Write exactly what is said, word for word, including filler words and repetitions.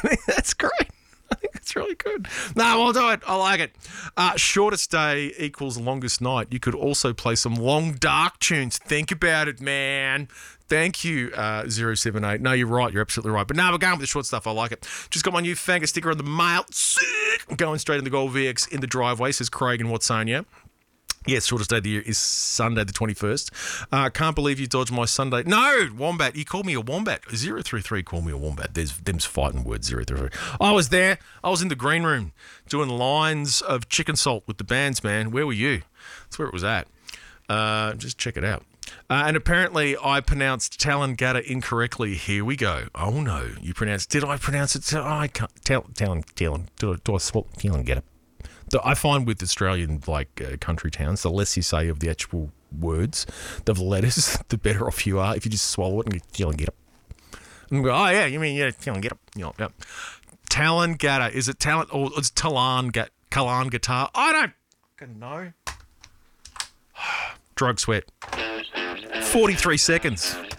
That's great. I think that's really good. No, I'll do it. I like it. Uh, shortest day equals longest night. You could also play some long, dark tunes. Think about it, man. Thank you, uh, zero seven eight. No, you're right. You're absolutely right. But no, we're going with the short stuff. I like it. Just got my new Fanga sticker on the mail. Sick. I'm going straight in the Gold V X in the driveway, says Craig in Watsonia. Yes, shortest day of the year is Sunday the twenty-first. Uh, can't believe you dodged my Sunday. No, Wombat. You called me a Wombat. zero three three called me a Wombat. There's them's fighting words, zero three three. I was there. I was in the green room doing lines of chicken salt with the bands, man. Where were you? That's where it was at. Uh, just check it out. Uh, and apparently I pronounced Tallangatta incorrectly. Here we go. Oh, no. You pronounced... Did I pronounce it? Oh, I can't... Tal, Tallan... Tallan... Do I, do I swap... Tallangatta? I find with Australian like uh, country towns, the less you say of the actual words, the letters, the better off you are. If you just swallow it and go, Tallangatta. And go, oh, yeah, you mean, yeah, Tallangatta. You know, yeah. Tallangatta. Is it talent or it's Tallangatta? Tallangatta? I don't fucking know. Drug sweat. forty-three seconds.